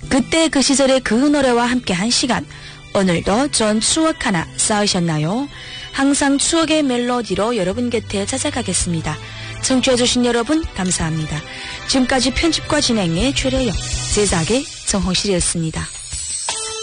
그때 그 시절의 그 노래와 함께한 시간, 오늘도 전 추억 하나 쌓으셨나요? 항상 추억의 멜로디로 여러분 곁에 찾아가겠습니다. 청취해주신 여러분 감사합니다. 지금까지 편집과 진행의 최래영, 제작의 정홍실이었습니다.